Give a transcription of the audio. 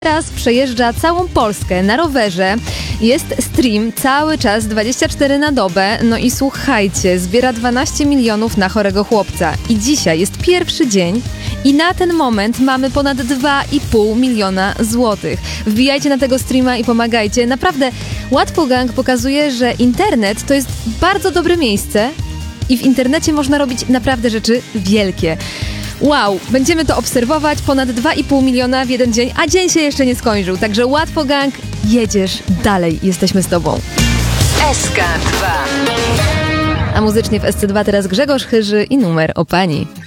Teraz przejeżdża całą Polskę na rowerze. Jest stream cały czas 24 na dobę. No i słuchajcie, zbiera 12 milionów na chorego chłopca. I dzisiaj jest pierwszy dzień i na ten moment mamy ponad 2,5 miliona złotych. Wbijajcie na tego streama i pomagajcie. Naprawdę, Łatwo Gang pokazuje, że internet to jest bardzo dobre miejsce i w internecie można robić naprawdę rzeczy wielkie. Wow, będziemy to obserwować, ponad 2,5 miliona w jeden dzień, a dzień się jeszcze nie skończył. Także Łatwo Gang, jedziesz dalej, jesteśmy z tobą. SK2. A muzycznie w SC2 teraz Grzegorz Chyży i Numer o pani.